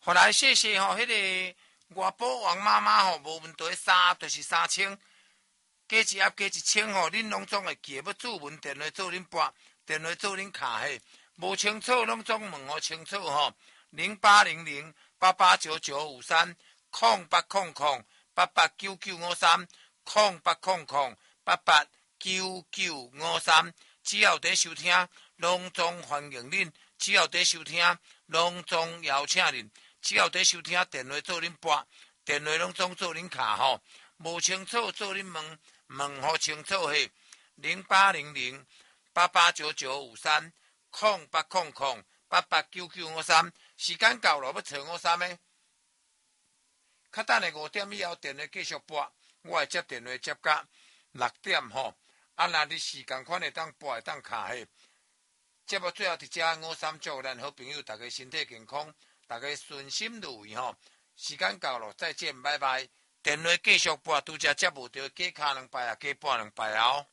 后来谢谢吼，迄个外婆王妈妈吼，无问题衫就是3000，加一盒加1000吼，恁拢总会记要注文电话做恁拨，电话做恁卡嘿，无清楚拢总问互清楚吼，0800889953，0800889953，只要在收听，拢总欢迎恁，只要在收听，拢总邀请恁。只要在收听电话做恁拨，电话拢总做恁卡吼，无清楚做恁问，问互清楚嘿。0800889953，0800889953，时间到了要找53的，较等下5点以后电话继续拨，我会接电话接到6点吼。啊，若你时间款会当拨会当卡嘿。节目最后伫遮53祝咱好朋友大家身体健康。大家顺心如意吼，时间到了，再见，拜拜。电话继续拨，拄则接无到，加卡2摆啊，加拨2摆啊。